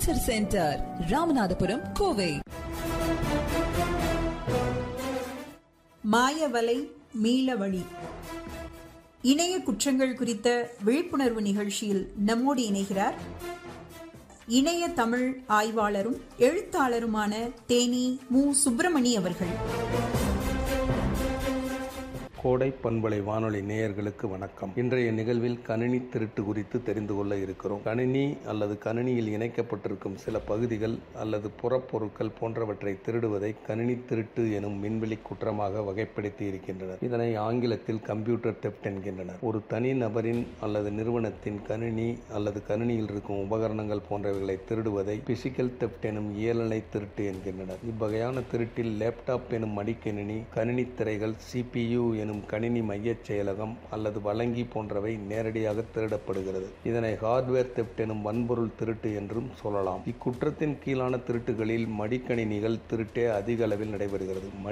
Furniture centre, Ramanathapuram, Kovai. மாயவலை மீளவழி இணைய குற்றங்கள் குறித்த விழிப்புணர்வு நிகழ்ச்சியில் நம்மோடு இணைகிறார் இணைய தமிழ் ஆய்வாளரும் எழுத்தாளருமான தேனி மு. சுப்பிரமணி அவர்கள். கோடை பண்பலை வானொலி நேயர்களுக்கு வணக்கம். இன்றைய நிகழ்வில் கணினி திருட்டு குறித்து தெரிந்து கொள்ள இருக்கிறோம். கணினி அல்லது கணினியில் இணைக்கப்பட்டிருக்கும் சில பகுதிகள் அல்லது புறப்பொருட்கள் போன்றவற்றை திருடுவதை கணினி திருட்டு எனும் விண்வெளி குற்றமாக வகைப்படுத்தி இருக்கின்றனர். இதனை ஆங்கிலத்தில் கம்ப்யூட்டர் தெஃப்ட் என்கின்றனர். ஒரு தனி நபரின் அல்லது நிறுவனத்தின் கணினி அல்லது கணினியில் இருக்கும் உபகரணங்கள் போன்றவைகளை திருடுவதை பிசிக்கல் தெஃப்ட் எனும் இயல்நிலை திருட்டு என்கின்றனர். இவ்வகையான திருட்டில் லேப்டாப் எனும் மடிக்கணினி, கணினி திரைகள், CPU எனும் கணினி மையச் செயலகம் அல்லது வழங்கி போன்றவை நேரடியாக திருடப்படுகிறது. இதனை ஹார்ட்வேர் தெஃப்ட் எனும் வன்பொருள் திருட்டு என்றும் சொல்லலாம். இக்குற்றத்தின் கீழான திருட்டுகளில் மடிக்கணினிகள் திருட்டே அதிக அளவில் நடைபெறுகிறது.